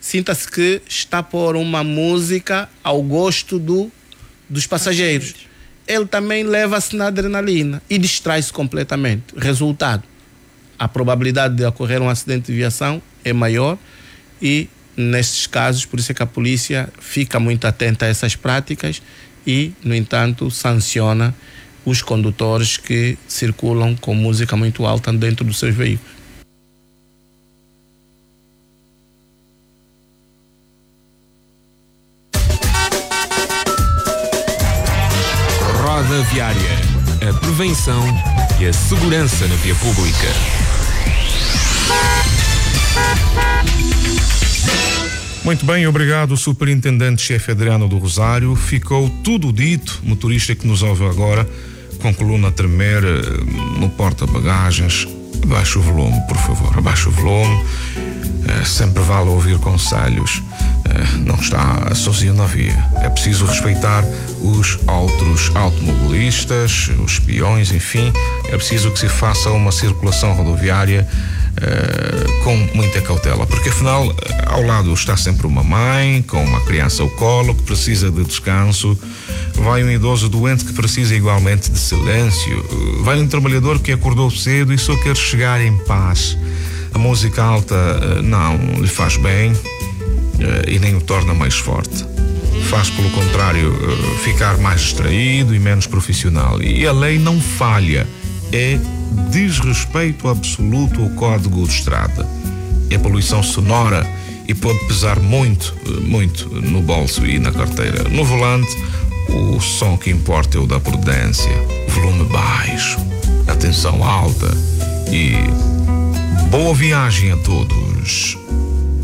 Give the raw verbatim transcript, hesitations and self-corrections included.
sinta-se que está a pôr uma música ao gosto do, dos passageiros. Ele também leva-se na adrenalina e distrai-se completamente. Resultado, a probabilidade de ocorrer um acidente de viação é maior e, nestes casos, por isso é que a polícia fica muito atenta a essas práticas e, no entanto, sanciona os condutores que circulam com música muito alta dentro dos seus veículos. Roda Viária, a prevenção e a segurança na via pública. Muito bem, obrigado, Superintendente-Chefe Adriano do Rosário. Ficou tudo dito. Motorista que nos ouve agora, com coluna a tremer no porta-bagagens, abaixa o volume, por favor, abaixa o volume. É, sempre vale ouvir conselhos. É, não está sozinho na via. É preciso respeitar os outros automobilistas, os peões, enfim. É preciso que se faça uma circulação rodoviária Uh, com muita cautela, porque afinal ao lado está sempre uma mãe com uma criança ao colo que precisa de descanso, vai um idoso doente que precisa igualmente de silêncio, uh, vai um trabalhador que acordou cedo e só quer chegar em paz. A música alta uh, não lhe faz bem uh, e nem o torna mais forte, faz pelo contrário uh, ficar mais distraído e menos profissional, e a lei não falha, é desrespeito absoluto ao código de estrada. É poluição sonora e pode pesar muito, muito no bolso e na carteira. No volante, o som que importa é o da prudência. Volume baixo, atenção alta e boa viagem a todos.